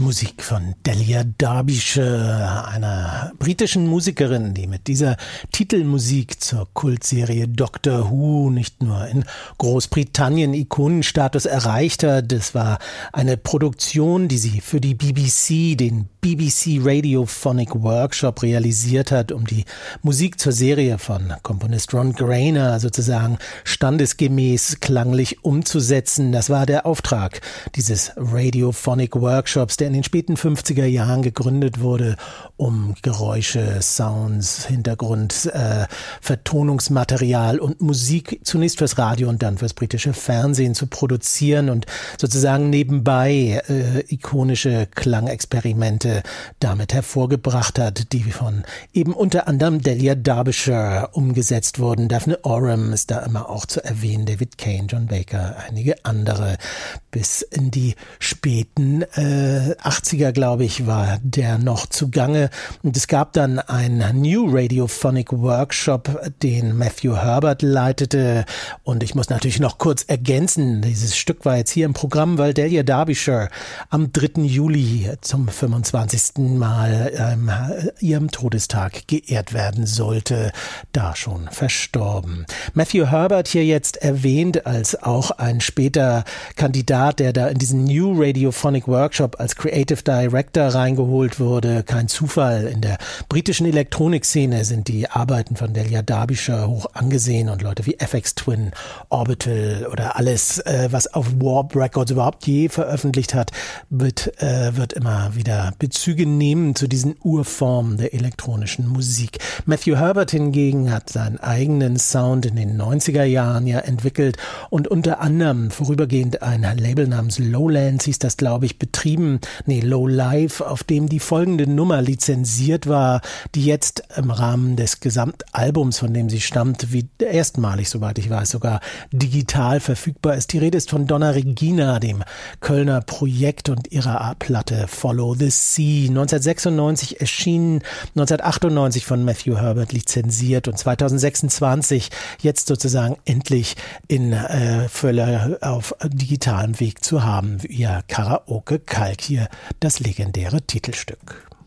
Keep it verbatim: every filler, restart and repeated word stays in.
Musik von Delia Derbyshire, einer britischen Musikerin, die mit dieser Titelmusik zur Kultserie Doctor Who nicht nur in Großbritannien Ikonenstatus erreicht hat. Das war eine Produktion, die sie für die B B C, den B B C Radiophonic Workshop, realisiert hat, um die Musik zur Serie von Komponist Ron Grainer sozusagen standesgemäß klanglich umzusetzen. Das war der Auftrag dieses Radiophonic Workshops, der in den späten fünfziger Jahren gegründet wurde, um Geräusche, Sounds, Hintergrund, äh, Vertonungsmaterial und Musik zunächst fürs Radio und dann fürs britische Fernsehen zu produzieren und sozusagen nebenbei äh, ikonische Klangexperimente damit hervorgebracht hat, die von eben unter anderem Delia Derbyshire umgesetzt wurden. Daphne Oram ist da immer auch zu erwähnen, David Kane, John Baker, einige andere. Bis in die späten äh, achtziger, glaube ich, war der noch zugange. Und es gab dann einen New Radiophonic Workshop, den Matthew Herbert leitete. Und ich muss natürlich noch kurz ergänzen, dieses Stück war jetzt hier im Programm, weil Delia Derbyshire am dritten Juli zum fünfundzwanzigsten Mal ähm, ihrem Todestag geehrt werden sollte, da schon verstorben. Matthew Herbert hier jetzt erwähnt als auch ein später Kandidat, der da in diesen New Radiophonic Workshop als Creative Director reingeholt wurde. Kein Zufall. In der britischen Elektronikszene sind die Arbeiten von Delia Derbyshire hoch angesehen und Leute wie F X Twin, Orbital oder alles, äh, was auf Warp Records überhaupt je veröffentlicht hat, wird, äh, wird immer wieder Bezüge nehmen zu diesen Urformen der elektronischen Musik. Matthew Herbert hingegen hat seinen eigenen Sound in den neunziger Jahren ja entwickelt und unter anderem vorübergehend ein Label namens Lowlands, hieß das, glaube ich, betrieben, nee, Low Life, auf dem die folgende Nummer lizenziert war, die jetzt im Rahmen des Gesamtalbums, von dem sie stammt, wie erstmalig, soweit ich weiß, sogar digital verfügbar ist. Die Rede ist von Donna Regina, dem Kölner Projekt und ihrer A-Platte Follow the Sea. neunzehnhundertsechsundneunzig erschienen, neunzehnhundertachtundneunzig von Matthew Herbert lizenziert und zweitausendsechsundzwanzig jetzt sozusagen endlich in äh, Fülle auf digitalem Weg zu haben, via Karaoke Kalk, hier das legendäre Titelstück.